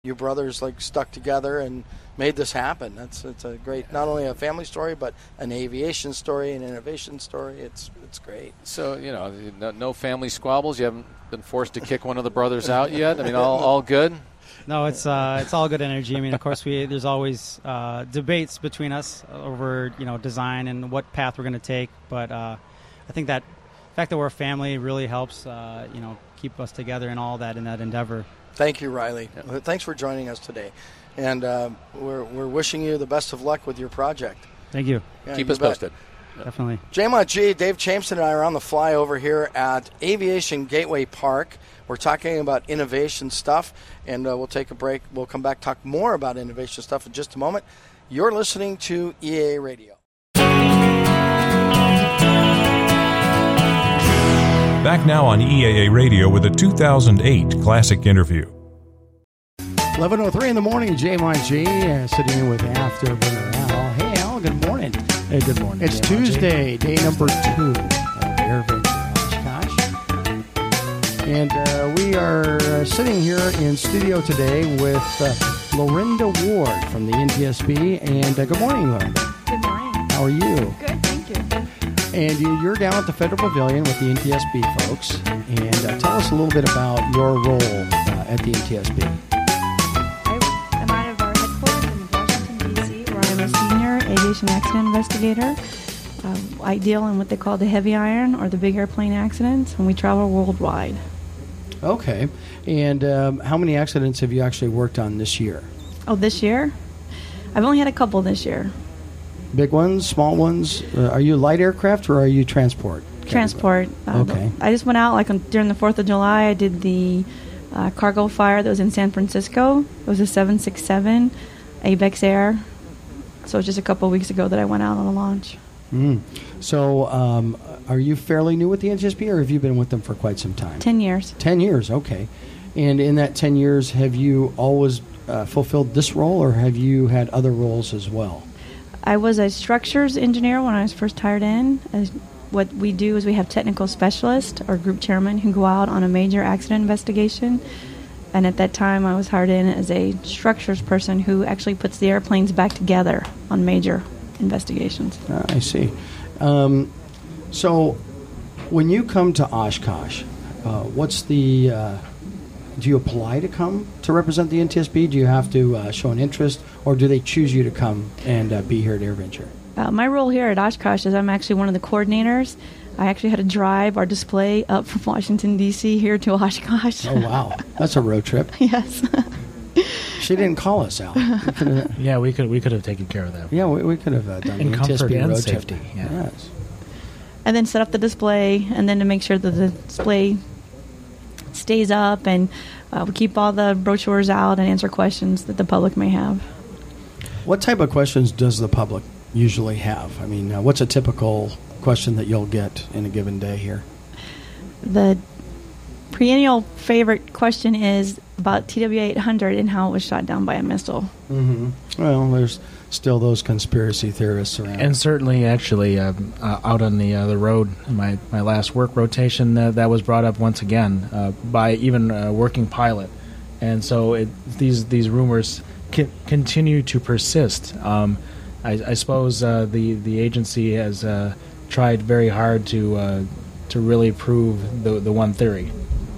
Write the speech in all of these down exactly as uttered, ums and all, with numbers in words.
you brothers like stuck together and made this happen. That's it's a great, not only a family story, but an aviation story, an innovation story. It's it's great. So, you know, no, no family squabbles? You haven't been forced to kick one of the brothers out yet? I mean, all all good? No, it's uh, it's all good energy. I mean, of course, we there's always uh, debates between us over, you know, design and what path we're going to take. But uh, I think that the fact that we're a family really helps, uh, you know, keep us together and all that in that endeavor. Thank you, Riley. Yep. Thanks for joining us today. And uh, we're we're wishing you the best of luck with your project. Thank you. Yeah, Keep you us bet. posted. Definitely. J M O T G, Dave Chamson and I are on the fly over here at Aviation Gateway Park. We're talking about innovation stuff, and uh, we'll take a break. We'll come back, talk more about innovation stuff in just a moment. You're listening to E A A Radio. Back now on E A A Radio with a two thousand eight Classic Interview. eleven oh three in the morning, J M I G, uh, sitting in with Afterburner Al. Hey, Al, good morning. Hey, good morning. It's J M I G. Tuesday, day number two of AirVenture Oshkosh. And uh, we are uh, sitting here in studio today with uh, Lorinda Ward from the N T S B. And uh, good morning, Lorinda. Good morning. How are you? Good, thank you. And you- you're down at the Federal Pavilion with the N T S B folks. And uh, tell us a little bit about your role uh, at the N T S B. I, I'm out of our headquarters in Washington, D C, where I'm a senior aviation accident investigator. Um, I deal in what they call the heavy iron or the big airplane accidents, and we travel worldwide. Okay. And um, how many accidents have you actually worked on this year? Oh, this year? I've only had a couple this year. Big ones, small ones? Uh, are you light aircraft or are you transport? Transport. Uh, Okay. I just went out like on, during the fourth of July. I did the uh, cargo fire that was in San Francisco. It was a seven sixty-seven Avex Air. So it was just a couple of weeks ago that I went out on a launch. Mm. So um, are you fairly new with the N T S B or have you been with them for quite some time? Ten years. Ten years, okay. And in that ten years, have you always uh, fulfilled this role or have you had other roles as well? I was a structures engineer when I was first hired in. As what we do is we have technical specialists or group chairmen who go out on a major accident investigation. And at that time, I was hired in as a structures person who actually puts the airplanes back together on major investigations. Uh, I see. Um, so when you come to Oshkosh, uh, what's the... Uh, do you apply to come to represent the N T S B? Do you have to uh, show an interest, or do they choose you to come and uh, be here at AirVenture? Uh, my role here at Oshkosh is I'm actually one of the coordinators. I actually had to drive our display up from Washington, D C here to Oshkosh. Oh, wow. That's a road trip. Yes. She didn't call us, Al. We could've- Yeah, we could we could have taken care of that. yeah, we, we could have uh, done In the N T S B comfort and road safety, trip. yeah. Yes. And then set up the display, and then to make sure that the display stays up, and uh, we keep all the brochures out and answer questions that the public may have. What type of questions does the public usually have? I mean, uh, what's a typical question that you'll get in a given day here? The perennial favorite question is about T W eight hundred and how it was shot down by a missile. Mm-hmm. Well, there's still those conspiracy theorists around. And certainly, actually, um, uh, out on the uh, the road, my my last work rotation, uh, that was brought up once again uh, by even a working pilot, and so it, these these rumors c- continue to persist. Um, I, I suppose uh, the the agency has uh, tried very hard to uh, to really prove the the one theory.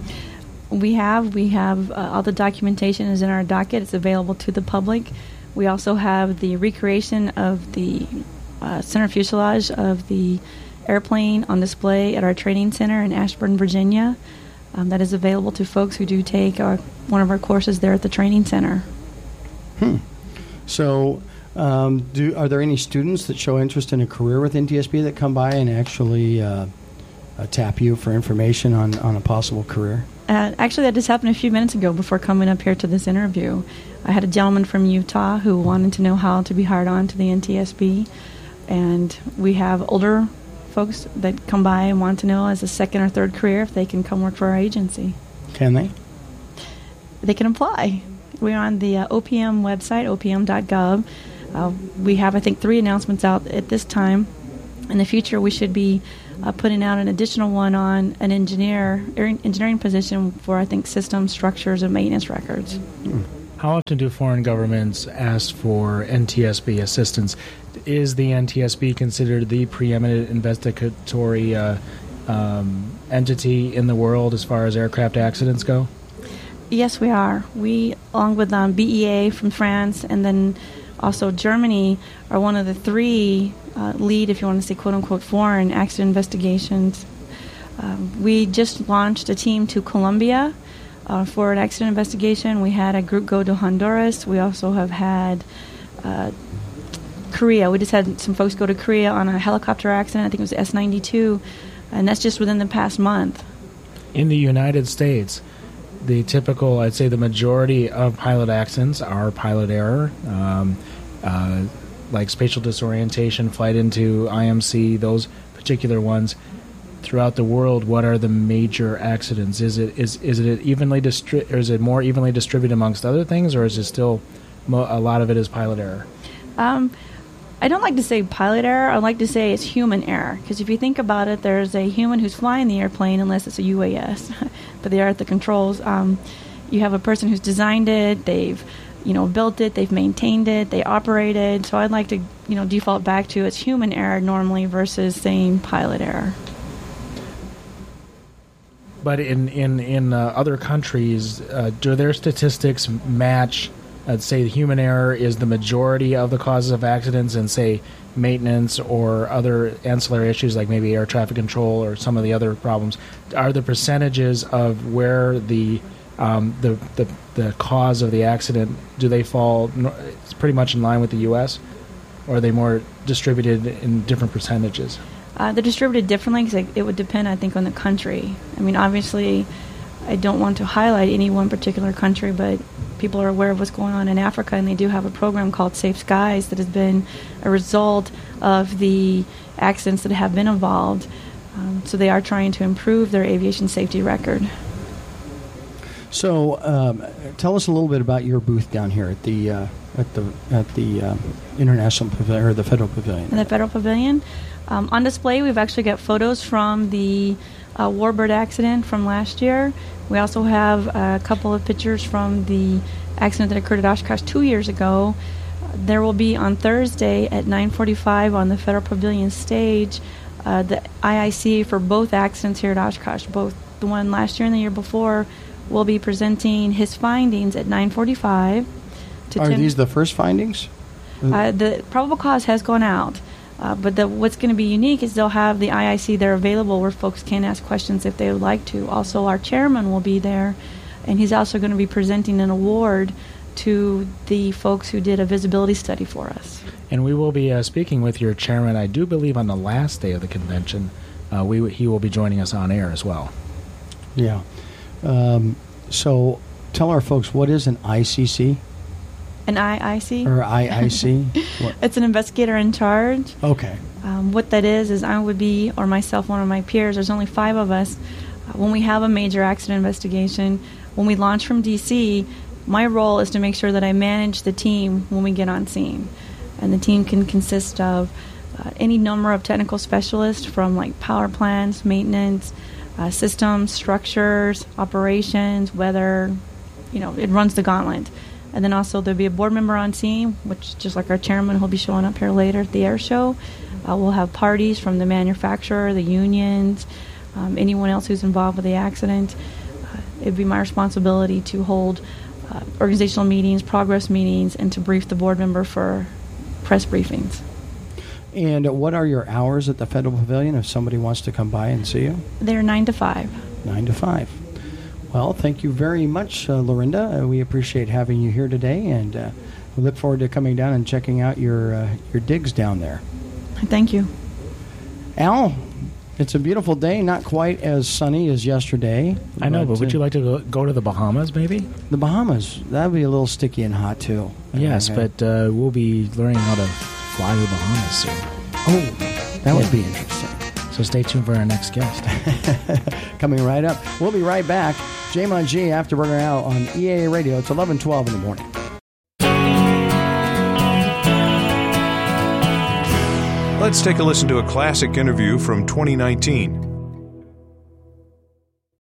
We have we have uh, all the documentation is in our docket. It's available to the public. We also have the recreation of the uh, center fuselage of the airplane on display at our training center in Ashburn, Virginia. Um, that is available to folks who do take our, one of our courses there at the training center. Hmm. So, um, do are there any students that show interest in a career with N T S B that come by and actually uh, uh, tap you for information on, on a possible career? Uh, actually, that just happened a few minutes ago before coming up here to this interview. I had a gentleman from Utah who wanted to know how to be hired on to the N T S B, and we have older folks that come by and want to know as a second or third career if they can come work for our agency. Can they? They can apply. We're on the uh, O P M website, O P M dot gov. Uh, we have, I think, three announcements out at this time. In the future, we should be uh, putting out an additional one on an engineer er, engineering position for, I think, systems, structures, and maintenance records. Hmm. how often do foreign governments ask for N T S B assistance? Is the N T S B considered the preeminent investigatory uh, um, entity in the world as far as aircraft accidents go? Yes, we are. We, along with um, B E A from France and then also Germany, are one of the three uh, lead, if you want to say quote-unquote, foreign accident investigations. Um, we just launched a team to Colombia uh, for an accident investigation. We had a group go to Honduras. We also have had uh, Korea. We just had some folks go to Korea on a helicopter accident. I think it was S ninety-two, and that's just within the past month. In the United States, the typical, I'd say the majority of pilot accidents are pilot error, um, uh, like spatial disorientation, flight into I M C, those particular ones. Throughout the world, what are the major accidents? Is it is is it evenly distri- or is it more evenly distributed amongst other things, or is it still mo- a lot of it is pilot error? Um, I don't like to say pilot error. I like to say it's human error, because if you think about it, there's a human who's flying the airplane, unless it's a U A S, but they are at the controls. Um, you have a person who's designed it. They've you know built it. They've maintained it. They operate it. So I'd like to you know default back to it's human error normally versus saying pilot error. But in in in uh, other countries, uh, do their statistics match? I'd say the human error is the majority of the causes of accidents, and say maintenance or other ancillary issues like maybe air traffic control or some of the other problems. Are the percentages of where the um, the, the the cause of the accident, do they fall? It's pretty much in line with the U S, or are they more distributed in different percentages? Uh, they're distributed differently because it would depend, I think, on the country. I mean, obviously, I don't want to highlight any one particular country, but people are aware of what's going on in Africa, and they do have a program called Safe Skies that has been a result of the accidents that have been involved. Um, so they are trying to improve their aviation safety record. So, um, tell us a little bit about your booth down here at the uh, at the at the um, International Pavilion, or the Federal Pavilion. In the Federal Pavilion. Um, on display, we've actually got photos from the uh, Warbird accident from last year. We also have a couple of pictures from the accident that occurred at Oshkosh two years ago. There will be on Thursday at nine forty-five on the Federal Pavilion stage uh, the I I C for both accidents here at Oshkosh. Both the one last year and the year before will be presenting his findings at nine forty-five. To Are Tim- these the first findings? Uh, the probable cause has gone out. Uh, but the, what's going to be unique is they'll have the I I C there available where folks can ask questions if they would like to. Also, our chairman will be there, and he's also going to be presenting an award to the folks who did a visibility study for us. And we will be uh, speaking with your chairman, I do believe, on the last day of the convention. Uh, we He will be joining us on air as well. Yeah. Um, so tell our folks, what is an I C C? An I I C? Or I I C? It's an investigator in charge. Okay. Um, what that is, is I would be, or myself, one of my peers, there's only five of us. Uh, when we have a major accident investigation, when we launch from D C, my role is to make sure that I manage the team when we get on scene. And the team can consist of uh, any number of technical specialists from like power plants, maintenance, uh, systems, structures, operations, weather, you know, it runs the gauntlet. And then also there'll be a board member on scene, which just like our chairman who'll be showing up here later at the air show. Uh, we'll have parties from the manufacturer, the unions, um, anyone else who's involved with the accident. Uh, it'd be my responsibility to hold uh, organizational meetings, progress meetings, and to brief the board member for press briefings. And what are your hours at the Federal Pavilion if somebody wants to come by and see you? They're nine to five. Nine to five. Well, thank you very much, uh, Lorinda. Uh, we appreciate having you here today, and uh, we look forward to coming down and checking out your uh, your digs down there. Thank you. Al, it's a beautiful day, not quite as sunny as yesterday. I know, but, but would uh, you like to go, go to the Bahamas, maybe? The Bahamas. That would be a little sticky and hot, too. Yes, Okay. but uh, we'll be learning how to fly to the Bahamas soon. Oh, that would Yeah. be interesting. So stay tuned for our next guest. Coming right up. We'll be right back. J-Mon G, Afterburner Al on E A A Radio. It's eleven twelve in the morning. Let's take a listen to a classic interview from twenty nineteen.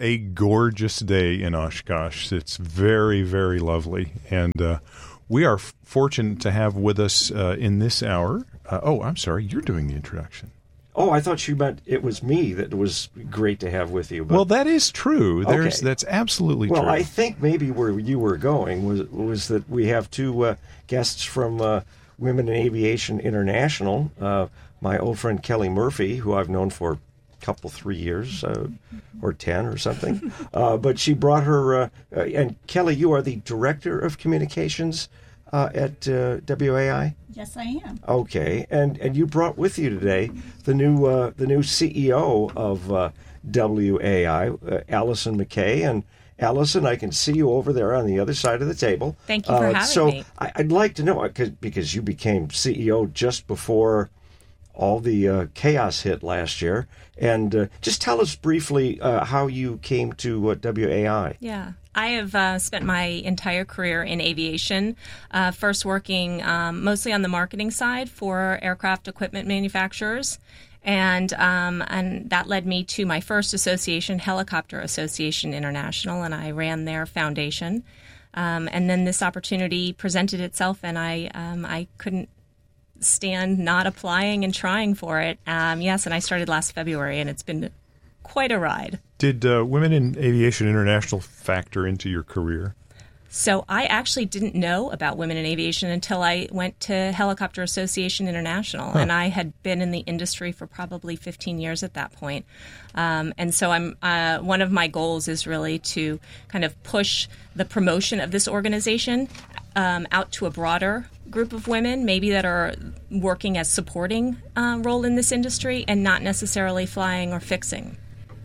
a gorgeous day in Oshkosh. It's very, very lovely. And uh, we are f- fortunate to have with us uh, in this hour. Uh, oh, I'm sorry. You're doing the introduction. Oh, I thought you meant it was me that was great to have with you. But... Well, that is true. There's Okay. That's absolutely Well, true. I think maybe where you were going was was that we have two uh, guests from uh, Women in Aviation International. Uh, my old friend Kelly Murphy, who I've known for a couple, three years, uh, or ten or something. uh, but she brought her, uh, uh, and Kelly, you are the Director of Communications uh, at uh, W A I? Yes, I am. Okay, and and you brought with you today the new uh, the new C E O of uh, W A I, uh, Allison McKay. And Allison, I can see you over there on the other side of the table. Thank you for uh, having so me. I, I'd like to know, cause, because you became C E O just before all the uh, chaos hit last year, and uh, just tell us briefly uh, how you came to uh, W A I. Yeah. I have uh, spent my entire career in aviation, uh, first working um, mostly on the marketing side for aircraft equipment manufacturers. And um, and that led me to my first association, Helicopter Association International, and I ran their foundation. Um, and then this opportunity presented itself, and I um, I couldn't stand not applying and trying for it. Um, yes, and I started last February, and it's been quite a ride. Did uh, Women in Aviation International factor into your career? So I actually didn't know about Women in Aviation until I went to Helicopter Association International, huh. and I had been in the industry for probably fifteen years at that point. Um, and so I'm uh, one of my goals is really to kind of push the promotion of this organization um, out to a broader group of women, maybe that are working as supporting uh, role in this industry and not necessarily flying or fixing.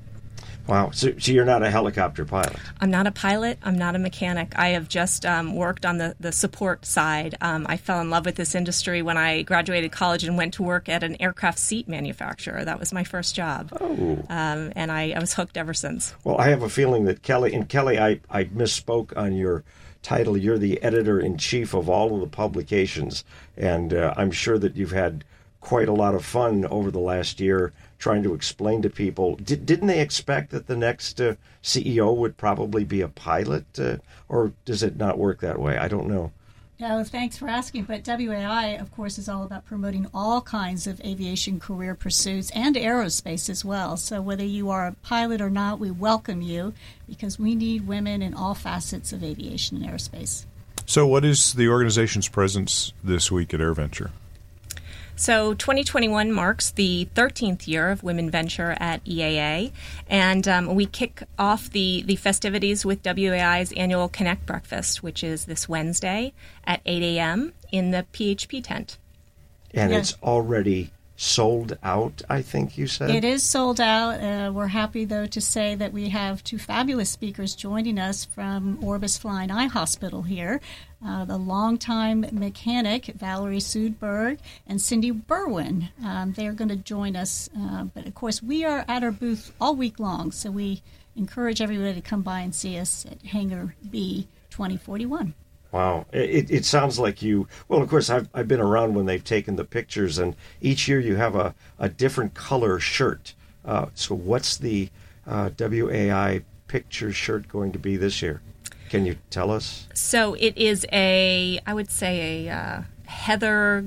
Wow, so, so you're not a helicopter pilot? I'm not a pilot. I'm not a mechanic. I have just um, worked on the, the support side. Um, I fell in love with this industry when I graduated college and went to work at an aircraft seat manufacturer. That was my first job. Oh. Um, and I, I was hooked ever since. Well, I have a feeling that Kelly, and Kelly, I, I misspoke on your title. You're the editor-in-chief of all of the publications, and uh, I'm sure that you've had quite a lot of fun over the last year trying to explain to people. Did, didn't they expect that the next uh, C E O would probably be a pilot, uh, or does it not work that way? I don't know. No, thanks for asking. But W A I, of course, is all about promoting all kinds of aviation career pursuits and aerospace as well. So whether you are a pilot or not, we welcome you because we need women in all facets of aviation and aerospace. So what is the organization's presence this week at AirVenture? So twenty twenty-one marks the thirteenth year of Women Venture at E A A, and um, we kick off the, the festivities with W A I's annual Connect Breakfast, which is this Wednesday at eight a.m. in the P H P tent. And Yeah. it's already sold out, I think you said? It is sold out. Uh, we're happy, though, to say that we have two fabulous speakers joining us from Orbis Flying Eye Hospital here. Uh, the longtime mechanic, Valerie Sudberg, and Cindy Berwin. Um, they're going to join us. Uh, but, of course, we are at our booth all week long, so we encourage everybody to come by and see us at Hangar B twenty forty-one. Wow. It, it sounds like you, well, of course, I've, I've been around when they've taken the pictures, and each year you have a, a different color shirt. Uh, so what's the uh, W A I picture shirt going to be this year? Can you tell us? So it is a, I would say a uh, heather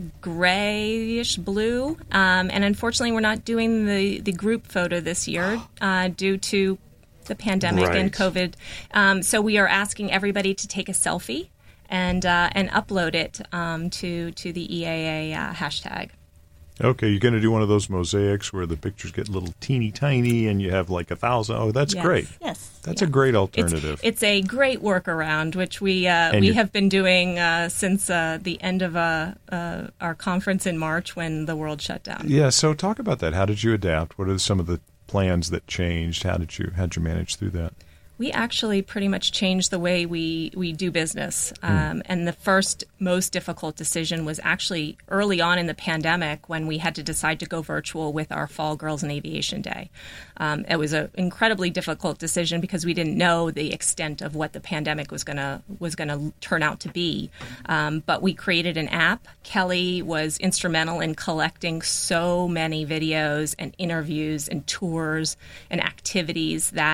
grayish blue, um, and unfortunately we're not doing the, the group photo this year uh, due to the pandemic Right. and COVID. Um, so we are asking everybody to take a selfie and uh, and upload it um, to to the E A A uh, hashtag. Okay, you're going to do one of those mosaics where the pictures get little teeny tiny and you have like a thousand. Oh, that's Yes. great. Yes. That's Yeah. a great It's, alternative. it's a great workaround, which we uh, And we you- have been doing uh, since uh, the end of uh, uh, our conference in March when the world shut down. Yeah, so talk about that. How did you adapt? What are some of the plans that changed? How did you how did you manage through that? We actually pretty much changed the way we, we do business. Um, and the first most difficult decision was actually early on in the pandemic when we had to decide to go virtual with our Fall Girls in Aviation Day. Um, it was an incredibly difficult decision because we didn't know the extent of what the pandemic was gonna was gonna turn out to be. Um, but we created an app. Kelly was instrumental in collecting so many videos and interviews and tours and activities that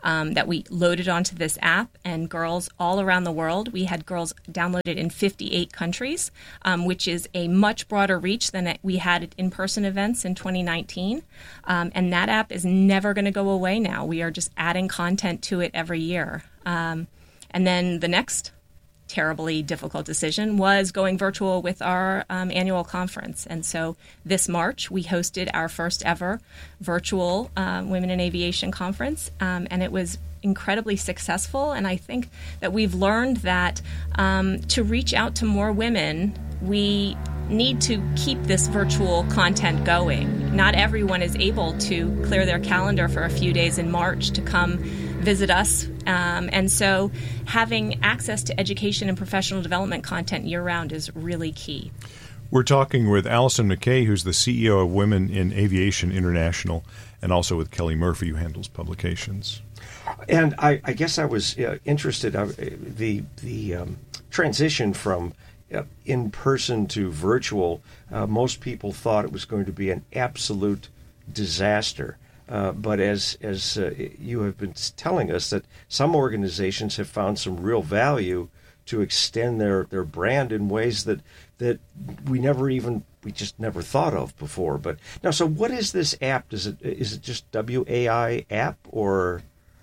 um, that we loaded onto this app, and girls all around the world, we had girls downloaded in fifty-eight countries, um, which is a much broader reach than we had at in-person events in twenty nineteen. Um, and that app is never going to go away now. We are just adding content to it every year. Um, and then the next terribly difficult decision was going virtual with our um, annual conference. And so this March, we hosted our first ever virtual uh, Women in Aviation conference, um, and it was incredibly successful. And I think that we've learned that um, to reach out to more women, we need to keep this virtual content going. Not everyone is able to clear their calendar for a few days in March to come visit us. Um, and so having access to education and professional development content year-round is really key. We're talking with Allison McKay, who's the C E O of Women in Aviation International, and also with Kelly Murphy, who handles publications. And I, I guess I was uh, interested, uh, the, the um, transition from uh, in-person to virtual, uh, most people thought it was going to be an absolute disaster. Uh, but as as uh, you have been telling us, that some organizations have found some real value to extend their, their brand in ways that that we never even we just never thought of before. But now, so what is this app? Does it is it just W A I app or?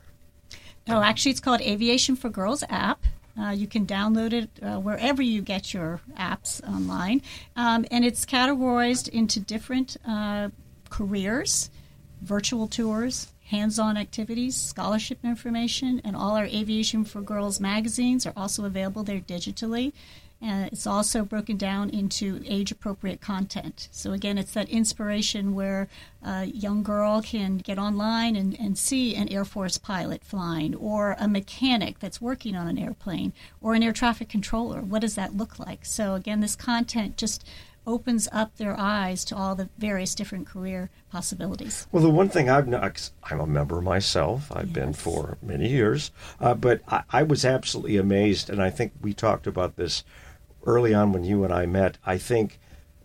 No, actually, it's called Aviation for Girls app. Uh, you can download it uh, wherever you get your apps online, um, and it's categorized into different uh, careers. Virtual tours, hands-on activities, scholarship information, and all our Aviation for Girls magazines are also available there digitally. And it's also broken down into age-appropriate content. So again, it's that inspiration where a young girl can get online and, and see an Air Force pilot flying, or a mechanic that's working on an airplane, or an air traffic controller. What does that look like? So again, this content just opens up their eyes to all the various different career possibilities. Well, the one thing I've not, I'm a member myself, I've yes. been for many years, uh, but I, I was absolutely amazed, and I think we talked about this early on when you and I met. I think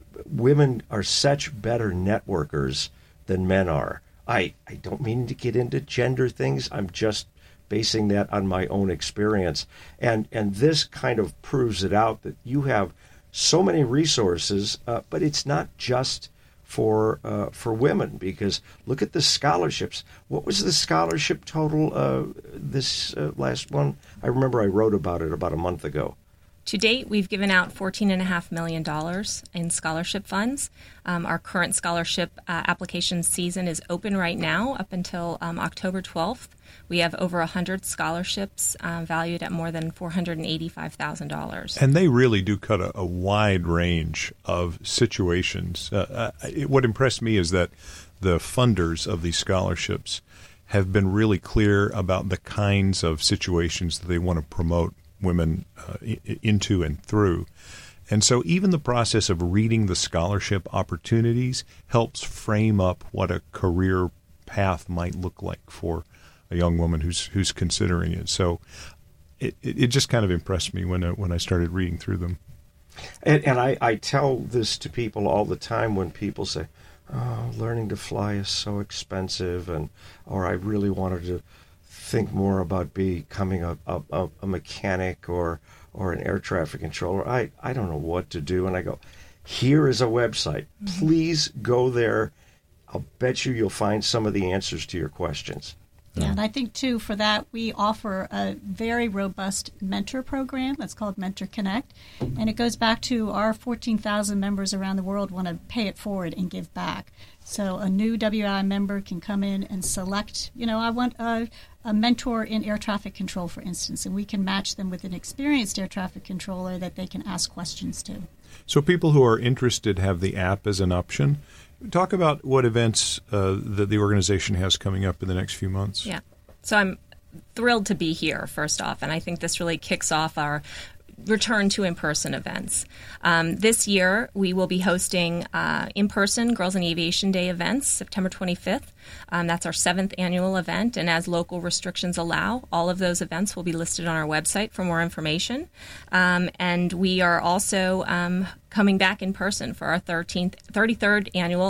women are such better networkers than men are. I, I don't mean to get into gender things, I'm just basing that on my own experience. And, and this kind of proves it out, that you have so many resources, uh, but it's not just for uh, for women, because look at the scholarships. What was the scholarship total uh, this uh, last one? I remember I wrote about it about a month ago. To date, we've given out fourteen point five million dollars in scholarship funds. Um, our current scholarship uh, application season is open right now up until um, October twelfth. We have over one hundred scholarships uh, valued at more than four hundred eighty-five thousand dollars. And they really do cut a, a wide range of situations. Uh, uh, it, what impressed me is that the funders of these scholarships have been really clear about the kinds of situations that they want to promote women uh, into and through. And so even the process of reading the scholarship opportunities helps frame up what a career path might look like for a young woman who's who's considering it. So it, it, it just kind of impressed me when I, when I started reading through them. And, and I, I tell this to people all the time when people say, oh, learning to fly is so expensive, and or I really wanted to think more about becoming a, a, a mechanic or or an air traffic controller. I, I don't know what to do. And I go, here is a website. Mm-hmm. Please go there. I'll bet you you'll find some of the answers to your questions. Yeah, and I think, too, for that, we offer a very robust mentor program that's called Mentor Connect. And it goes back to our fourteen thousand members around the world want to pay it forward and give back. So a new W I member can come in and select, you know, I want a, a mentor in air traffic control, for instance, and we can match them with an experienced air traffic controller that they can ask questions to. So people who are interested have the app as an option. Talk about what events uh, that the organization has coming up in the next few months. Yeah. So I'm thrilled to be here, first off, and I think this really kicks off our return to in-person events. Um, this year, we will be hosting uh, in-person Girls in Aviation Day events, September twenty-fifth. Um, that's our seventh annual event, and as local restrictions allow, all of those events will be listed on our website for more information. Um, and we are also um, coming back in person for our thirteenth, thirty-third annual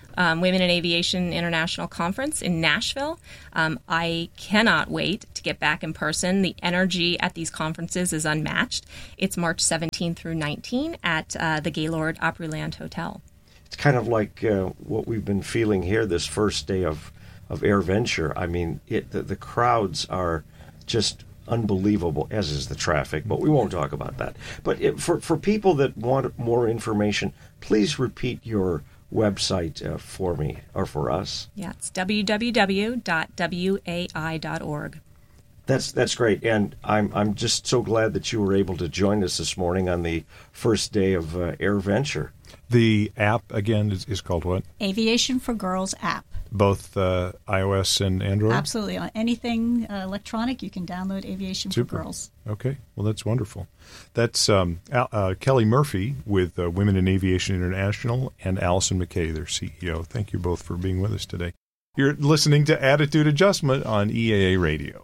um, Women in Aviation International Conference in Nashville. Um, I cannot wait to get back in person. The energy at these conferences is unmatched. It's March seventeenth through nineteenth at uh, the Gaylord Opryland Hotel. It's kind of like uh, what we've been feeling here this first day of, of AirVenture. I mean, it, the, the crowds are just unbelievable, as is the traffic, but we won't talk about that. But it, for, for people that want more information, please repeat your website uh, for me or for us. Yeah, it's w w w dot w a i dot org. That's that's great, and I'm I'm just so glad that you were able to join us this morning on the first day of uh, AirVenture. The app, again, is, is called what? Aviation for Girls app. Both uh, iOS and Android? Absolutely. On anything uh, electronic, you can download Aviation Super. for Girls. Okay. Well, that's wonderful. That's um, Al- uh, Kelly Murphy with uh, Women in Aviation International and Allison McKay, their C E O. Thank you both for being with us today. You're listening to Attitude Adjustment on E A A Radio.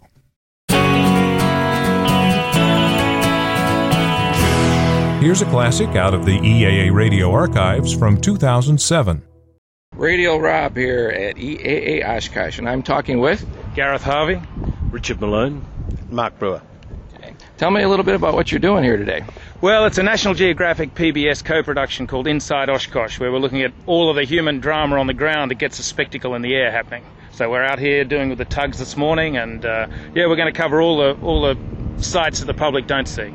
Here's a classic out of the E A A Radio archives from two thousand seven. Radio Rob here at E A A Oshkosh, and I'm talking with Gareth Harvey, Richard Malone, Mark Brewer. Okay. Tell me a little bit about what you're doing here today. Well, it's a National Geographic P B S co-production called Inside Oshkosh, where we're looking at all of the human drama on the ground that gets a spectacle in the air happening. So we're out here doing with the tugs this morning, and uh, yeah, we're going to cover all the all the sites that the public don't see.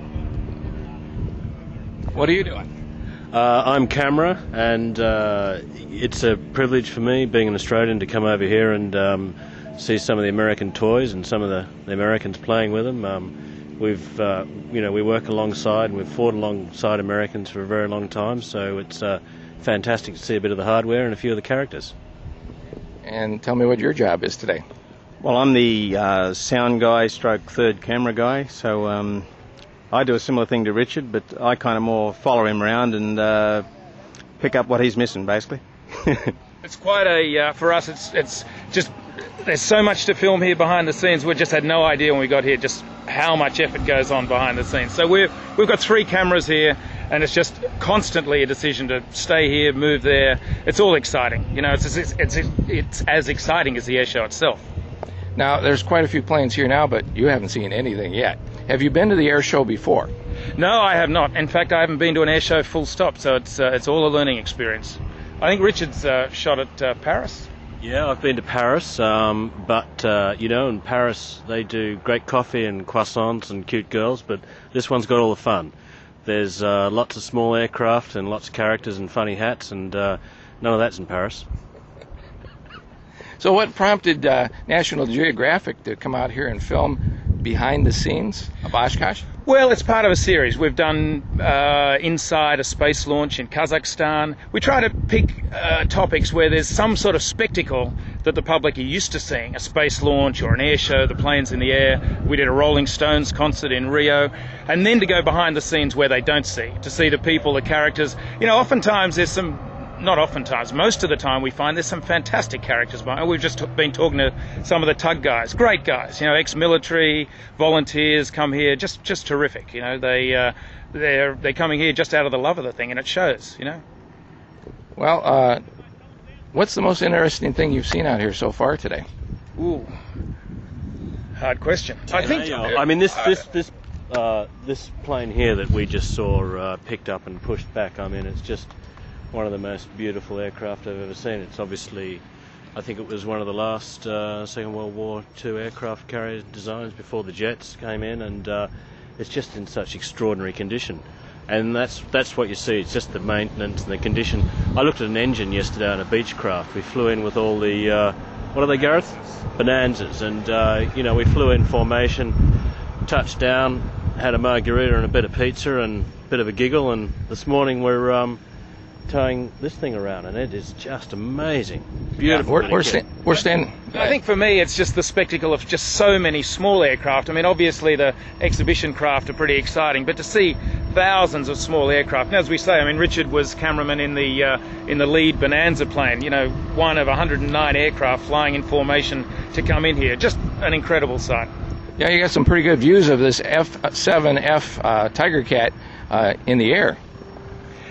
What are you doing? Uh, I'm Camera, and uh, it's a privilege for me, being an Australian, to come over here and um, see some of the American toys and some of the, the Americans playing with them. Um, we've, uh, you know, we work alongside and we've fought alongside Americans for a very long time, so it's uh, fantastic to see a bit of the hardware and a few of the characters. And tell me what your job is today. Well, I'm the uh, sound guy, stroke third camera guy, so um, I do a similar thing to Richard, but I kind of more follow him around and uh, pick up what he's missing, basically. It's quite a, uh, for us, it's it's just, there's so much to film here behind the scenes. We just had no idea when we got here just how much effort goes on behind the scenes. So we've, we've got three cameras here, and it's just constantly a decision to stay here, move there. It's all exciting. You know, it's, it's, it's, it's as exciting as the air show itself. Now, there's quite a few planes here now, but you haven't seen anything yet. Have you been to the air show before? No, I have not. In fact, I haven't been to an air show full stop, so it's uh, it's all a learning experience. I think Richard's uh, shot at uh, Paris. Yeah, I've been to Paris, um, but, uh, you know, in Paris they do great coffee and croissants and cute girls, but this one's got all the fun. There's uh, lots of small aircraft and lots of characters and funny hats, and uh, none of that's in Paris. So what prompted uh, National Geographic to come out here and film behind the scenes of Oshkosh? Well, it's part of a series. We've done uh, inside a space launch in Kazakhstan. We try to pick uh, topics where there's some sort of spectacle that the public are used to seeing, a space launch or an air show, the planes in the air. We did a Rolling Stones concert in Rio, and then to go behind the scenes where they don't see, to see the people, the characters. You know, oftentimes there's some Not oftentimes, most of the time we find there's some fantastic characters behind. We've just been talking to some of the tug guys, great guys, you know, ex-military, volunteers come here, just just terrific. You know, they uh, they're they're coming here just out of the love of the thing, and it shows. You know. Well, uh, what's the most interesting thing you've seen out here so far today? Ooh, hard question. I think. I mean, this this this uh, this plane here that we just saw uh, picked up and pushed back. I mean, it's just one of the most beautiful aircraft I've ever seen. It's obviously, I think it was one of the last uh, Second World War Two aircraft carrier designs before the jets came in, and uh, it's just in such extraordinary condition. And that's that's what you see. It's just the maintenance and the condition. I looked at an engine yesterday on a Beechcraft. We flew in with all the, uh, what are they, Gareth? Bonanzas. And, uh, you know, we flew in formation, touched down, had a margarita and a bit of pizza and a bit of a giggle, and this morning we're Um, towing this thing around, and it is just amazing. Beautiful. Yeah, we're we're, sta- we're standing. I think for me it's just the spectacle of just so many small aircraft. I mean, obviously the exhibition craft are pretty exciting, but to see thousands of small aircraft, and as we say, I mean, Richard was cameraman in the uh, in the lead Bonanza plane, you know, one of one hundred nine aircraft flying in formation to come in here. Just an incredible sight. Yeah, you got some pretty good views of this F seven F uh, Tiger Cat uh, in the air.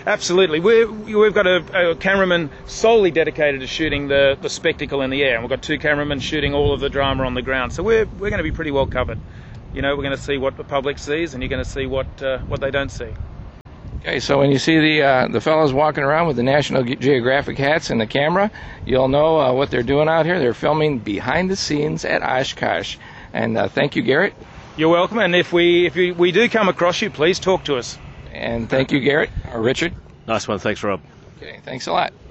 Absolutely. We're, we've got a, a cameraman solely dedicated to shooting the, the spectacle in the air, and we've got two cameramen shooting all of the drama on the ground. So we're we're going to be pretty well covered. You know, we're going to see what the public sees, and you're going to see what uh, what they don't see. Okay, so when you see the uh, the fellows walking around with the National Geographic hats and the camera, you'll know uh, what they're doing out here. They're filming behind the scenes at Oshkosh. And uh, thank you, Garrett. You're welcome. And if we if we, we do come across you, please talk to us. And thank you, Garrett. Or Richard. Nice one. Thanks, Rob. Okay, thanks a lot.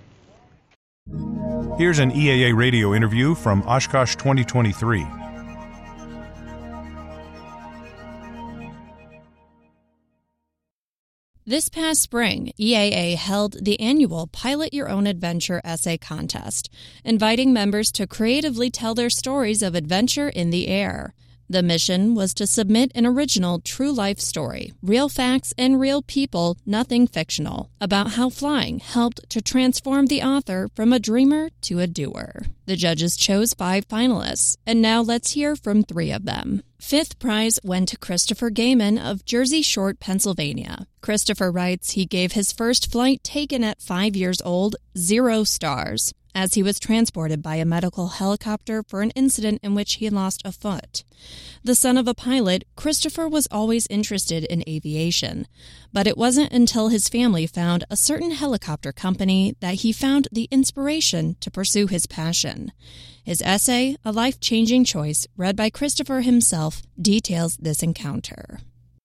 Here's an E A A radio interview from Oshkosh twenty twenty-three. This past spring, E A A held the annual Pilot Your Own Adventure essay contest, inviting members to creatively tell their stories of adventure in the air. The mission was to submit an original true-life story, real facts and real people, nothing fictional, about how flying helped to transform the author from a dreamer to a doer. The judges chose five finalists, and now let's hear from three of them. Fifth prize went to Christopher Gaiman of Jersey Shore, Pennsylvania. Christopher writes he gave his first flight taken at five years old zero stars, as he was transported by a medical helicopter for an incident in which he lost a foot. The son of a pilot, Christopher was always interested in aviation, but it wasn't until his family found a certain helicopter company that he found the inspiration to pursue his passion. His essay, A Life-Changing Choice, read by Christopher himself, details this encounter.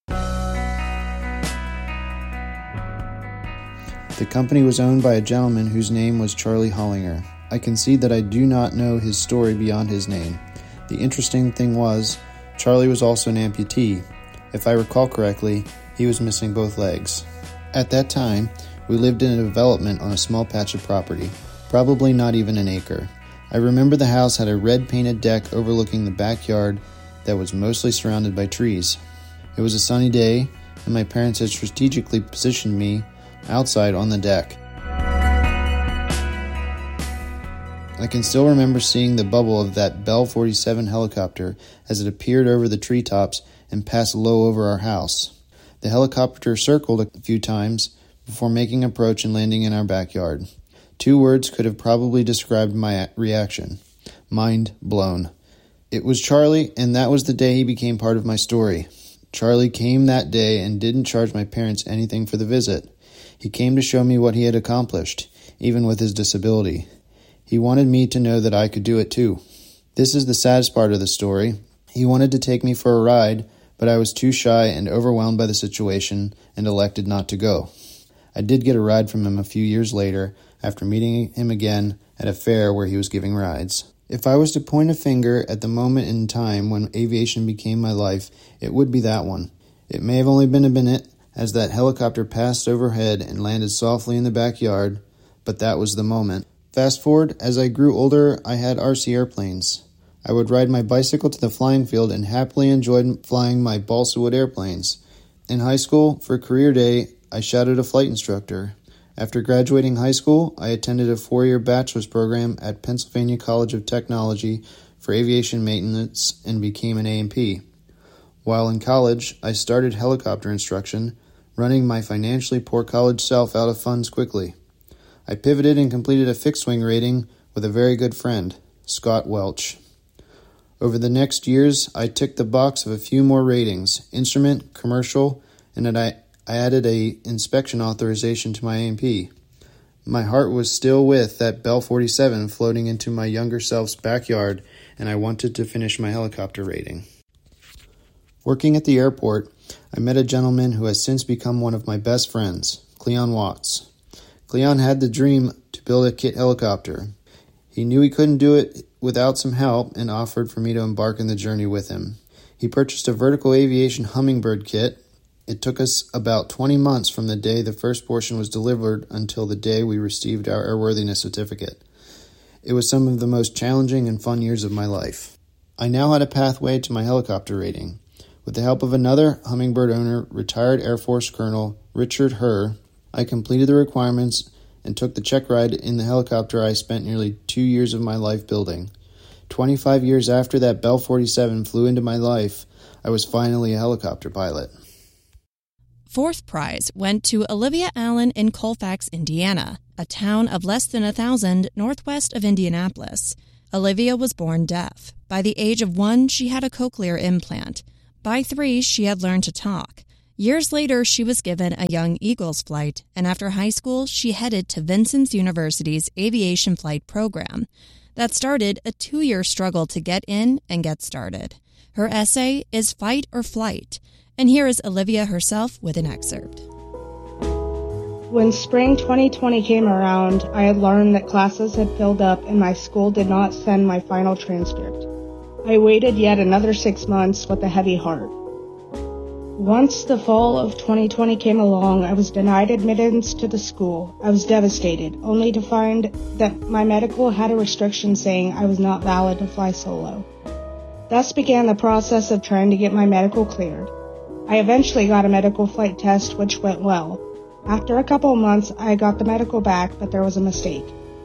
The company was owned by a gentleman whose name was Charlie Hollinger. I concede that I do not know his story beyond his name. The interesting thing was, Charlie was also an amputee. If I recall correctly, he was missing both legs. At that time, we lived in a development on a small patch of property, probably not even an acre. I remember the house had a red painted deck overlooking the backyard that was mostly surrounded by trees. It was a sunny day, and my parents had strategically positioned me outside on the deck. I can still remember seeing the bubble of that Bell forty-seven helicopter as it appeared over the treetops and passed low over our house. The helicopter circled a few times before making approach and landing in our backyard. Two words could have probably described my reaction. Mind blown. It was Charlie, and that was the day he became part of my story. Charlie came that day and didn't charge my parents anything for the visit. He came to show me what he had accomplished, even with his disability. He wanted me to know that I could do it too. This is the saddest part of the story. He wanted to take me for a ride, but I was too shy and overwhelmed by the situation and elected not to go. I did get a ride from him a few years later, after meeting him again at a fair where he was giving rides. If I was to point a finger at the moment in time when aviation became my life, it would be that one. It may have only been a minute, as that helicopter passed overhead and landed softly in the backyard, but that was the moment. Fast forward, as I grew older, I had R C airplanes. I would ride my bicycle to the flying field and happily enjoyed flying my balsa wood airplanes. In high school, for career day, I shadowed a flight instructor. After graduating high school, I attended a four-year bachelor's program at Pennsylvania College of Technology for aviation maintenance and became an A M P. While in college, I started helicopter instruction, running my financially poor college self out of funds quickly. I pivoted and completed a fixed-wing rating with a very good friend, Scott Welch. Over the next years, I ticked the box of a few more ratings, instrument, commercial, and then I I added a inspection authorization to my A M P. My heart was still with that Bell forty-seven floating into my younger self's backyard, and I wanted to finish my helicopter rating. Working at the airport, I met a gentleman who has since become one of my best friends, Cleon Watts. Cleon had the dream to build a kit helicopter. He knew he couldn't do it without some help and offered for me to embark on the journey with him. He purchased a vertical aviation Hummingbird kit. It took us about twenty months from the day the first portion was delivered until the day we received our airworthiness certificate. It was some of the most challenging and fun years of my life. I now had a pathway to my helicopter rating. With the help of another Hummingbird owner, retired Air Force Colonel Richard Herr, I completed the requirements and took the check ride in the helicopter I spent nearly two years of my life building. Twenty-five years after that Bell forty-seven flew into my life, I was finally a helicopter pilot. Fourth prize went to Olivia Allen in Colfax, Indiana, a town of less than a thousand northwest of Indianapolis. Olivia was born deaf. By the age of one, she had a cochlear implant. By three, she had learned to talk. Years later, she was given a Young Eagles flight, and after high school, she headed to Vincennes University's aviation flight program. That started a two-year struggle to get in and get started. Her essay is Fight or Flight, and here is Olivia herself with an excerpt. When spring twenty twenty came around, I had learned that classes had filled up and my school did not send my final transcript. I waited yet another six months with a heavy heart. Once the fall of twenty twenty came along, I was denied admittance to the school. I was devastated, only to find that my medical had a restriction saying I was not valid to fly solo. Thus began the process of trying to get my medical cleared. I eventually got a medical flight test, which went well. After a couple of months, I got the medical back, but there was a mistake.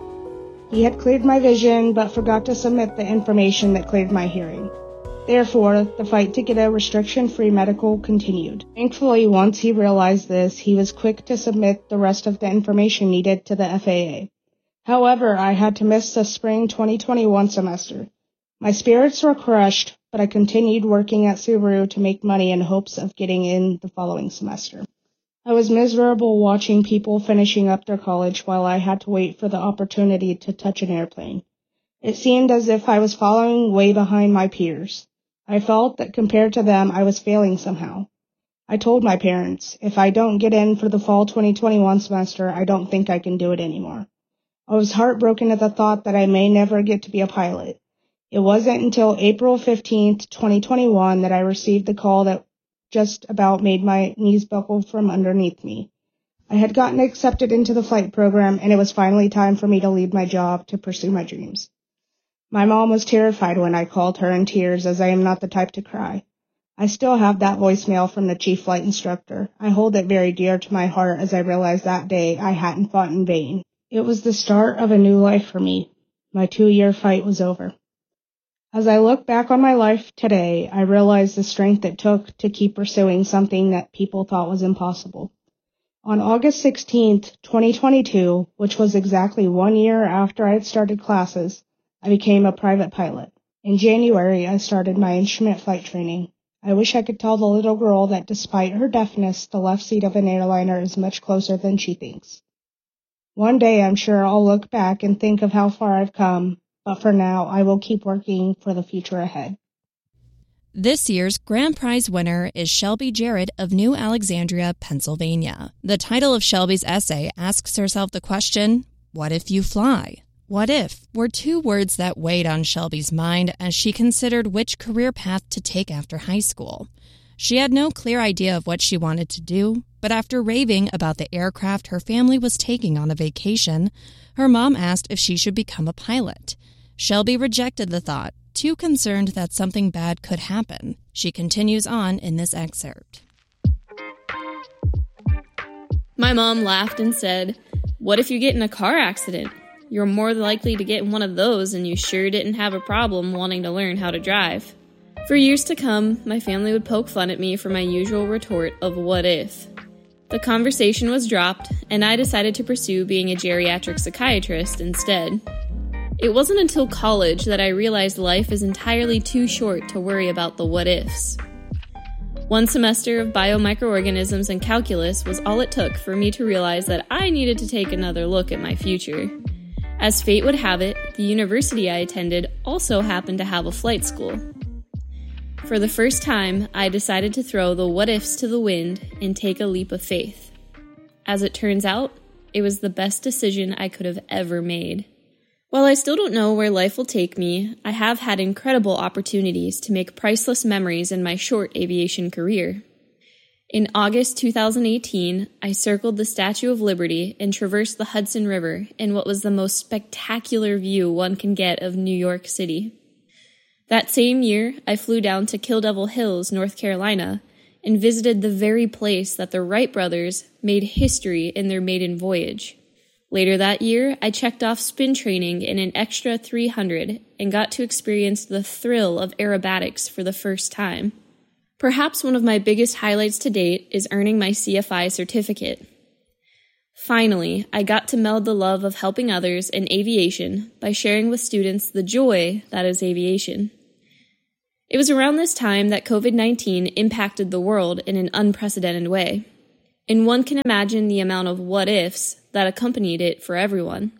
He had cleared my vision, but forgot to submit the information that cleared my hearing. Therefore, the fight to get a restriction-free medical continued. Thankfully, once he realized this, he was quick to submit the rest of the information needed to the F A A. However, I had to miss the spring twenty twenty-one semester. My spirits were crushed, but I continued working at Subaru to make money in hopes of getting in the following semester. I was miserable watching people finishing up their college while I had to wait for the opportunity to touch an airplane. It seemed as if I was following way behind my peers. I felt that compared to them, I was failing somehow. I told my parents, if I don't get in for the fall twenty twenty-one semester, I don't think I can do it anymore. I was heartbroken at the thought that I may never get to be a pilot. It wasn't until April fifteenth, twenty twenty-one that I received the call that just about made my knees buckle from underneath me. I had gotten accepted into the flight program, and it was finally time for me to leave my job to pursue my dreams. My mom was terrified when I called her in tears, as I am not the type to cry. I still have that voicemail from the chief flight instructor. I hold it very dear to my heart as I realized that day I hadn't fought in vain. It was the start of a new life for me. My two-year fight was over. As I look back on my life today, I realize the strength it took to keep pursuing something that people thought was impossible. On August sixteenth, twenty twenty-two, which was exactly one year after I had started classes, I became a private pilot. In January, I started my instrument flight training. I wish I could tell the little girl that despite her deafness, the left seat of an airliner is much closer than she thinks. One day, I'm sure I'll look back and think of how far I've come, but for now, I will keep working for the future ahead. This year's grand prize winner is Shelby Jarrett of New Alexandria, Pennsylvania. The title of Shelby's essay asks herself the question, what if you fly? What if were two words that weighed on Shelby's mind as she considered which career path to take after high school. She had no clear idea of what she wanted to do, but after raving about the aircraft her family was taking on a vacation, her mom asked if she should become a pilot. Shelby rejected the thought, too concerned that something bad could happen. She continues on in this excerpt. My mom laughed and said, "What if you get in a car accident? You're more likely to get in one of those, and you sure didn't have a problem wanting to learn how to drive." For years to come, my family would poke fun at me for my usual retort of what if. The conversation was dropped, and I decided to pursue being a geriatric psychiatrist instead. It wasn't until college that I realized life is entirely too short to worry about the what-ifs. One semester of biomicroorganisms and calculus was all it took for me to realize that I needed to take another look at my future. As fate would have it, the university I attended also happened to have a flight school. For the first time, I decided to throw the what-ifs to the wind and take a leap of faith. As it turns out, it was the best decision I could have ever made. While I still don't know where life will take me, I have had incredible opportunities to make priceless memories in my short aviation career. In August two thousand eighteen, I circled the Statue of Liberty and traversed the Hudson River in what was the most spectacular view one can get of New York City. That same year, I flew down to Kill Devil Hills, North Carolina, and visited the very place that the Wright brothers made history in their maiden voyage. Later that year, I checked off spin training in an Extra three hundred and got to experience the thrill of aerobatics for the first time. Perhaps one of my biggest highlights to date is earning my C F I certificate. Finally, I got to meld the love of helping others in aviation by sharing with students the joy that is aviation. It was around this time that covid nineteen impacted the world in an unprecedented way, and one can imagine the amount of what-ifs that accompanied it for everyone.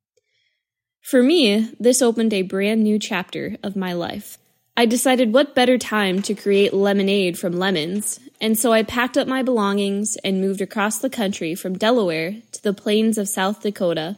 For me, this opened a brand new chapter of my life. I decided what better time to create lemonade from lemons, and so I packed up my belongings and moved across the country from Delaware to the plains of South Dakota.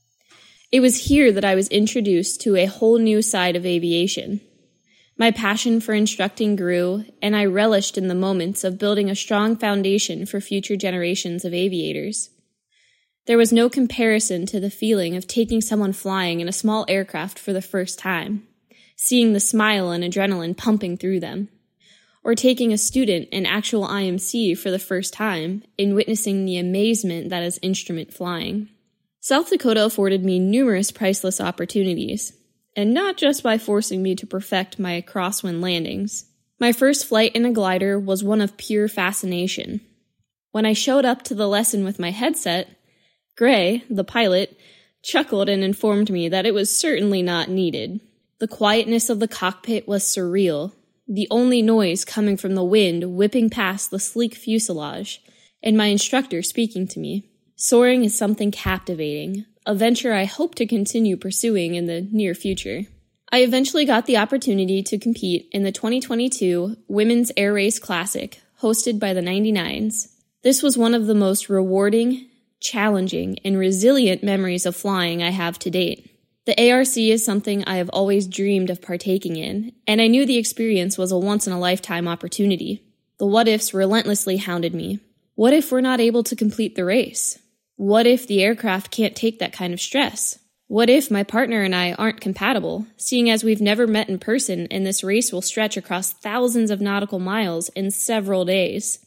It was here that I was introduced to a whole new side of aviation. My passion for instructing grew, and I relished in the moments of building a strong foundation for future generations of aviators. There was no comparison to the feeling of taking someone flying in a small aircraft for the first time, seeing the smile and adrenaline pumping through them, or taking a student in actual I M C for the first time and witnessing the amazement that is instrument flying. South Dakota afforded me numerous priceless opportunities, and not just by forcing me to perfect my crosswind landings. My first flight in a glider was one of pure fascination. When I showed up to the lesson with my headset, Gray, the pilot, chuckled and informed me that it was certainly not needed. The quietness of the cockpit was surreal, the only noise coming from the wind whipping past the sleek fuselage, and my instructor speaking to me. Soaring is something captivating, a venture I hope to continue pursuing in the near future. I eventually got the opportunity to compete in the twenty twenty-two Women's Air Race Classic, hosted by the ninety-nines. This was one of the most rewarding, challenging, and resilient memories of flying I have to date. The A R C is something I have always dreamed of partaking in, and I knew the experience was a once-in-a-lifetime opportunity. The what-ifs relentlessly hounded me. What if we're not able to complete the race? What if the aircraft can't take that kind of stress? What if my partner and I aren't compatible, seeing as we've never met in person and this race will stretch across thousands of nautical miles in several days?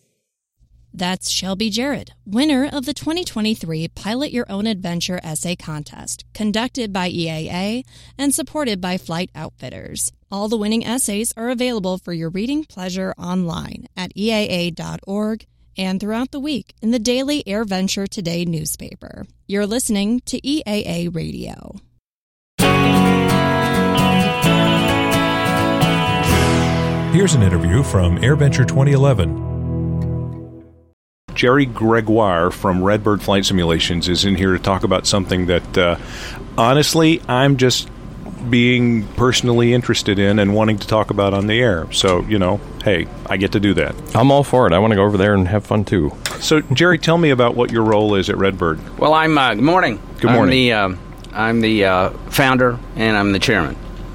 That's Shelby Jarrett, winner of the twenty twenty-three Pilot Your Own Adventure Essay Contest, conducted by E A A and supported by Flight Outfitters. All the winning essays are available for your reading pleasure online at E A A dot org and throughout the week in the daily AirVenture Today newspaper. You're listening to E A A Radio. Here's an interview from AirVenture twenty eleven. Jerry Gregoire from Redbird Flight Simulations is in here to talk about something that, uh, honestly, I'm just being personally interested in and wanting to talk about on the air. So, you know, hey, I get to do that. I'm all for it. I want to go over there and have fun, too. So, Jerry, tell me about what your role is at Redbird. Well, I'm, uh, good morning. Good morning. I'm the, uh, I'm the uh, founder, and I'm the chairman.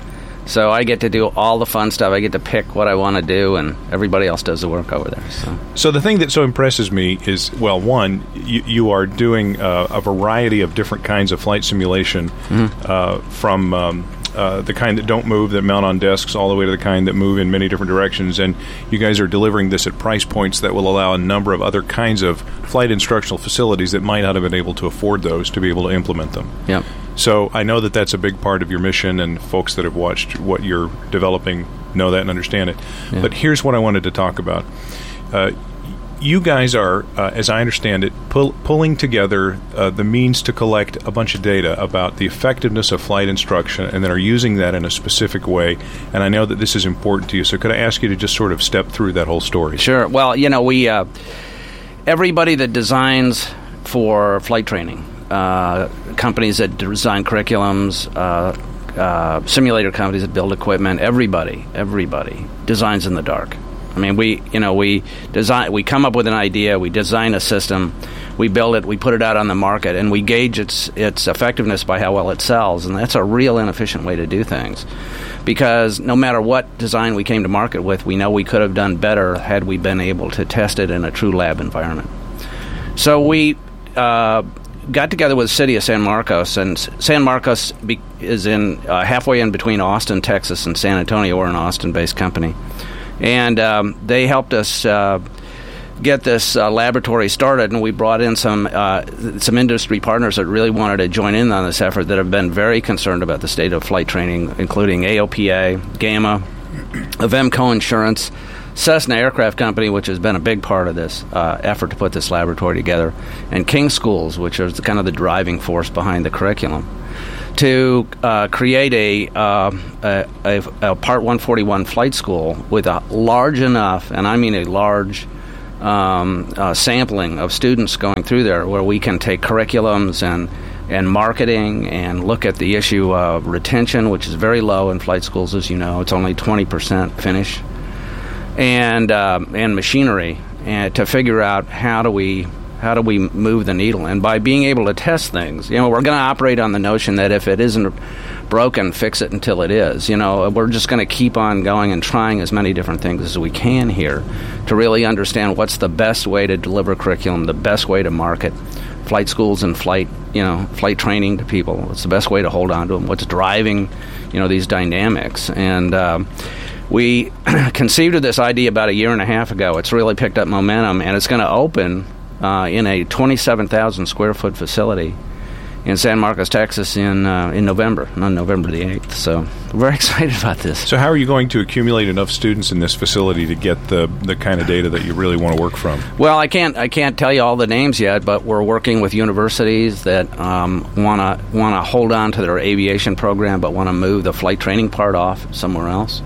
So I get to do all the fun stuff. I get to pick what I want to do, and everybody else does the work over there. So, so the thing that so impresses me is, well, one, you, you are doing uh, a variety of different kinds of flight simulation, mm-hmm. uh, from um, uh, the kind that don't move, that mount on desks, all the way to the kind that move in many different directions. And you guys are delivering this at price points that will allow a number of other kinds of flight instructional facilities that might not have been able to afford those to be able to implement them. Yeah. So I know that that's a big part of your mission, and folks that have watched what you're developing know that and understand it. Yeah. But here's what I wanted to talk about. Uh, you guys are, uh, as I understand it, pull, pulling together uh, the means to collect a bunch of data about the effectiveness of flight instruction, and then are using that in a specific way. And I know that this is important to you. So could I ask you to just sort of step through that whole story? Sure. Well, you know, we uh, everybody that designs for flight training, Uh, companies that design curriculums, uh, uh, simulator companies that build equipment, everybody, everybody designs in the dark. I mean, we, you know, we design, we come up with an idea, we design a system, we build it, we put it out on the market, and we gauge its its effectiveness by how well it sells, and that's a real inefficient way to do things. Because no matter what design we came to market with, we know we could have done better had we been able to test it in a true lab environment. So we uh, got together with the city of San Marcos, and San Marcos be, is in uh, halfway in between Austin, Texas, and San Antonio. We're an Austin-based company, and um, they helped us uh, get this uh, laboratory started. And we brought in some uh, some industry partners that really wanted to join in on this effort, that have been very concerned about the state of flight training, including A O P A, GAMA, Avemco Insurance, Cessna Aircraft Company, which has been a big part of this uh, effort to put this laboratory together, and King Schools, which is the, kind of the driving force behind the curriculum, to uh, create a, uh, a, a, a Part one forty-one flight school with a large enough, and I mean a large um, uh, sampling of students going through there, where we can take curriculums and and marketing and look at the issue of retention, which is very low in flight schools, as you know. It's only twenty percent finish, and uh, and machinery, and to figure out how do we how do we move the needle. And by being able to test things, you know, we're going to operate on the notion that if it isn't broken, fix it until it is. You know, we're just going to keep on going and trying as many different things as we can here to really understand what's the best way to deliver curriculum, the best way to market flight schools and flight, you know, flight training to people. What's the best way to hold on to them? What's driving, you know, these dynamics? And um, we conceived of this idea about a year and a half ago. It's really picked up momentum, and it's going to open uh, in a twenty-seven thousand square foot facility in San Marcos, Texas, in uh, in November, on November the eighth. So we're very excited about this. So how are you going to accumulate enough students in this facility to get the, the kind of data that you really want to work from? Well, I can't I can't tell you all the names yet, but we're working with universities that um, want to want to hold on to their aviation program, but want to move the flight training part off somewhere else.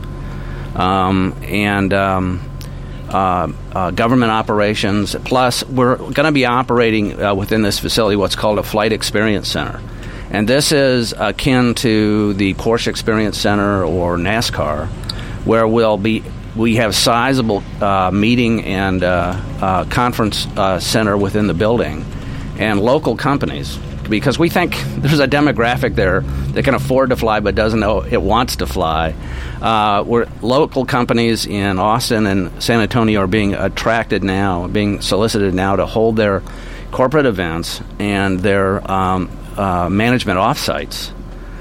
Um, and um, uh, uh, government operations. Plus, we're going to be operating uh, within this facility what's called a Flight Experience Center. And this is akin to the Porsche Experience Center or NASCAR, where we'll be we have sizable uh, meeting and uh, uh, conference uh, center within the building, and local companies, because we think there's a demographic there that can afford to fly but doesn't know it wants to fly. Uh, where local companies in Austin and San Antonio are being attracted now, being solicited now to hold their corporate events and their um, uh, management offsites